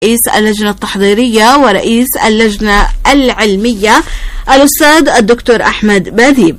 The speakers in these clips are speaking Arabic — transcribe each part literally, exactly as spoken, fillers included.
رئيس اللجنة التحضيرية ورئيس اللجنة العلمية الأستاذ الدكتور أحمد باذيب.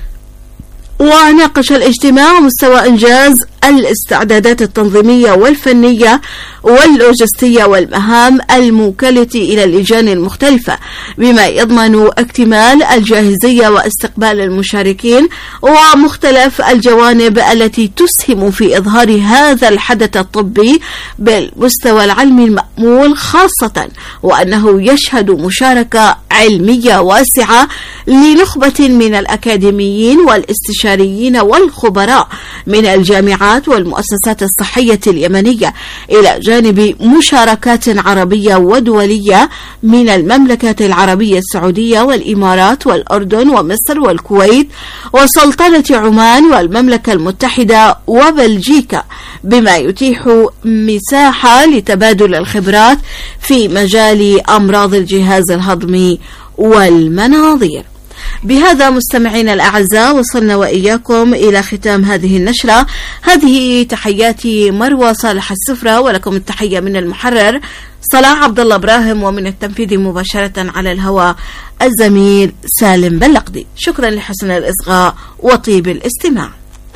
وناقش الاجتماع مستوى إنجاز الاستعدادات التنظيمية والفنية واللوجستية والمهام الموكلة إلى اللجان المختلفة بما يضمن اكتمال الجاهزية واستقبال المشاركين ومختلف الجوانب التي تسهم في إظهار هذا الحدث الطبي بالمستوى العلمي المأمول، خاصة وأنه يشهد مشاركة علمية واسعة لنخبة من الأكاديميين والاستشاريين والخبراء من الجامعات والمؤسسات الصحية اليمنية، إلى جانب مشاركات عربية ودولية من المملكة العربية السعودية والإمارات والأردن ومصر والكويت وسلطنة عمان والمملكة المتحدة وبلجيكا، بما يتيح مساحة لتبادل الخبرات في مجال أمراض الجهاز الهضمي والمناظير. بهذا مستمعينا الأعزاء وصلنا وإياكم إلى ختام هذه النشرة. هذه تحياتي مروى صالح السفرة، ولكم التحية من المحرر صلاح عبد الله إبراهيم، ومن التنفيذ مباشرة على الهواء الزميل سالم بلقدي. شكرا لحسن الإصغاء وطيب الاستماع.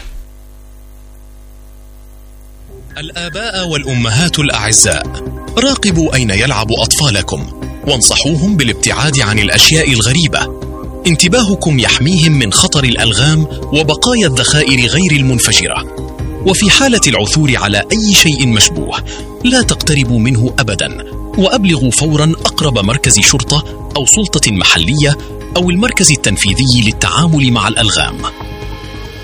الآباء والأمهات الأعزاء، راقبوا أين يلعب أطفالكم وانصحوهم بالابتعاد عن الأشياء الغريبة. انتباهكم يحميهم من خطر الألغام وبقايا الذخائر غير المنفجرة. وفي حالة العثور على أي شيء مشبوه لا تقتربوا منه أبدا، وأبلغوا فورا أقرب مركز شرطة أو سلطة محلية أو المركز التنفيذي للتعامل مع الألغام.